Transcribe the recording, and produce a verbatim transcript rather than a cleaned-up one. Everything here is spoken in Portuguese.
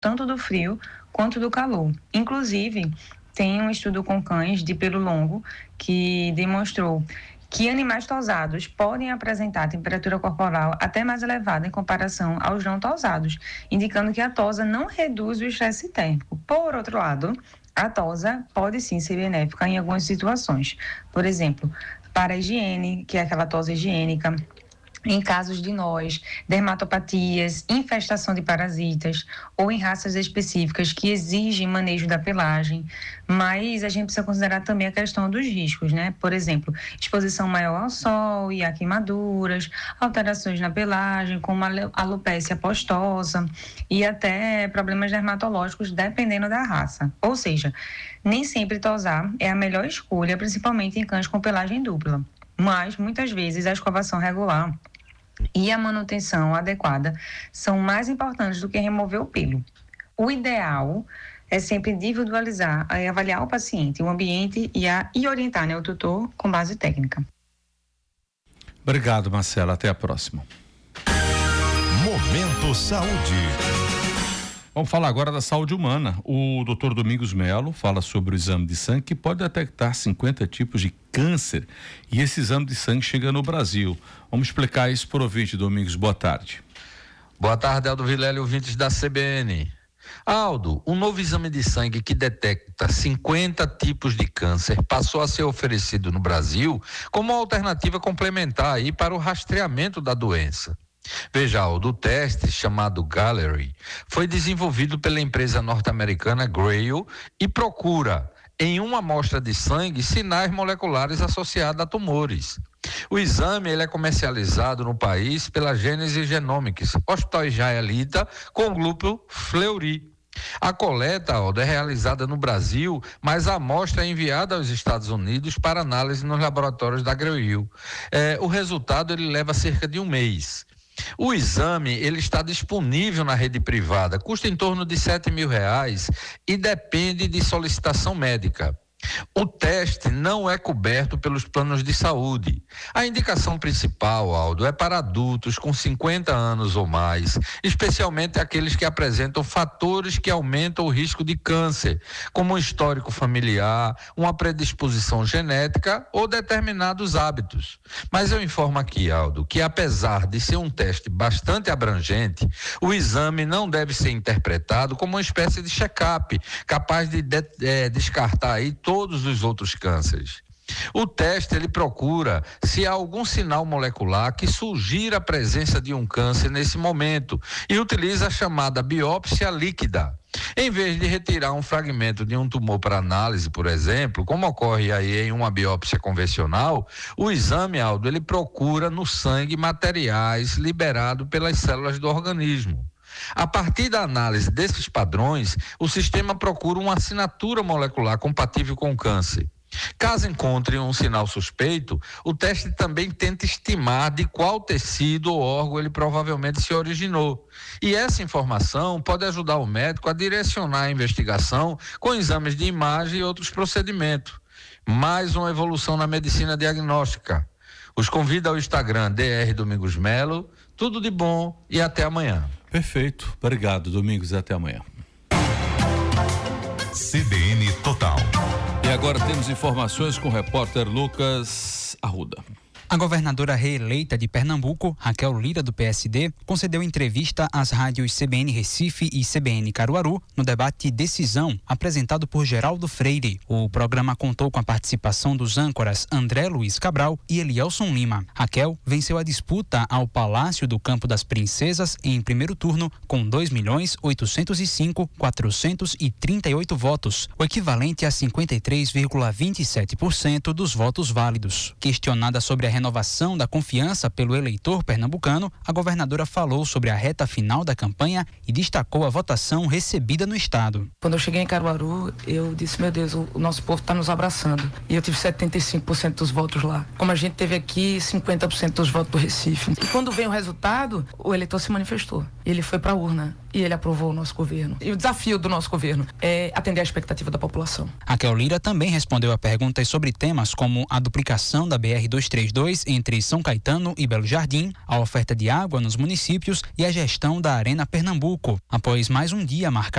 tanto do frio quanto do calor. Inclusive, tem um estudo com cães de pelo longo que demonstrou que animais tosados podem apresentar temperatura corporal até mais elevada em comparação aos não tosados, indicando que a tosa não reduz o estresse térmico. Por outro lado, a tosa pode sim ser benéfica em algumas situações. Por exemplo, para a higiene, que é aquela tosa higiênica, em casos de nós, dermatopatias, infestação de parasitas ou em raças específicas que exigem manejo da pelagem, mas a gente precisa considerar também a questão dos riscos, né? Por exemplo, exposição maior ao sol e a queimaduras, alterações na pelagem, como a alopécia apostosa e até problemas dermatológicos, dependendo da raça. Ou seja, nem sempre tosar é a melhor escolha, principalmente em cães com pelagem dupla, mas muitas vezes a escovação regular e a manutenção adequada são mais importantes do que remover o pelo. O ideal é sempre individualizar e avaliar o paciente, o ambiente e, a, e orientar, né, o tutor com base técnica. Obrigado, Marcela. Até a próxima. Momento Saúde. Vamos falar agora da saúde humana. O doutor Domingos Melo fala sobre o exame de sangue que pode detectar cinquenta tipos de câncer e esse exame de sangue chega no Brasil. Vamos explicar isso por ouvinte. Domingos, boa tarde. Boa tarde, Aldo Vilela e ouvintes da C B N. Aldo, um novo exame de sangue que detecta cinquenta tipos de câncer passou a ser oferecido no Brasil como uma alternativa complementar aí para o rastreamento da doença. Veja, o do teste, chamado Gallery, foi desenvolvido pela empresa norte-americana Grail e procura, em uma amostra de sangue, sinais moleculares associados a tumores. O exame ele é comercializado no país pela Gênesis Genomics, Hospital Israelita, com o grupo Fleury. A coleta, Aldo, é realizada no Brasil, mas a amostra é enviada aos Estados Unidos para análise nos laboratórios da Grail. É, o resultado ele leva cerca de um mês. O exame ele está disponível na rede privada, custa em torno de sete mil reais e depende de solicitação médica. O teste não é coberto pelos planos de saúde. A indicação principal, Aldo, é para adultos com cinquenta anos ou mais, especialmente aqueles que apresentam fatores que aumentam o risco de câncer, como um histórico familiar, uma predisposição genética ou determinados hábitos. Mas eu informo aqui, Aldo, que apesar de ser um teste bastante abrangente, o exame não deve ser interpretado como uma espécie de check-up, capaz de, de é, descartar aí todos os outros cânceres. O teste ele procura se há algum sinal molecular que sugira a presença de um câncer nesse momento e utiliza a chamada biópsia líquida. Em vez de retirar um fragmento de um tumor para análise, por exemplo, como ocorre aí em uma biópsia convencional, o exame, Aldo, ele procura no sangue materiais liberados pelas células do organismo. A partir da análise desses padrões, o sistema procura uma assinatura molecular compatível com o câncer. Caso encontre um sinal suspeito, o teste também tenta estimar de qual tecido ou órgão ele provavelmente se originou. E essa informação pode ajudar o médico a direcionar a investigação com exames de imagem e outros procedimentos. Mais uma evolução na medicina diagnóstica. Os convido ao Instagram D R Domingos Melo. Tudo de bom e até amanhã. Perfeito. Obrigado, Domingos, e até amanhã. C B N Total. E agora temos informações com o repórter Lucas Arruda. A governadora reeleita de Pernambuco, Raquel Lira, do P S D, concedeu entrevista às rádios C B N Recife e C B N Caruaru no debate Decisão, apresentado por Geraldo Freire. O programa contou com a participação dos âncoras André Luiz Cabral e Elielson Lima. Raquel venceu a disputa ao Palácio do Campo das Princesas em primeiro turno com dois milhões oitocentos e cinco mil quatrocentos e trinta e oito votos, o equivalente a cinquenta e três vírgula vinte e sete por cento dos votos válidos. Questionada sobre a renovação da confiança pelo eleitor pernambucano, a governadora falou sobre a reta final da campanha e destacou a votação recebida no estado. Quando eu cheguei em Caruaru, eu disse, meu Deus, o, o nosso povo está nos abraçando. E eu tive setenta e cinco por cento dos votos lá. Como a gente teve aqui, cinquenta por cento dos votos do Recife. E quando veio o resultado, o eleitor se manifestou. Ele foi para a urna e ele aprovou o nosso governo. E o desafio do nosso governo é atender a expectativa da população. Raquel Lira também respondeu a perguntas sobre temas como a duplicação da B R duzentos e trinta e dois depois entre São Caetano e Belo Jardim, a oferta de água nos municípios e a gestão da Arena Pernambuco. Após mais um dia marcado